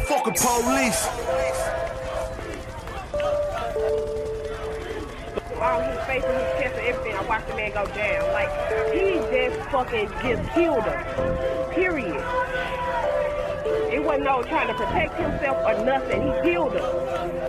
motherfucking police. All his face and his chest and everything, I watched the man go down. Like, he just fucking just killed him. Period. It wasn't no trying to protect himself or nothing. He killed him.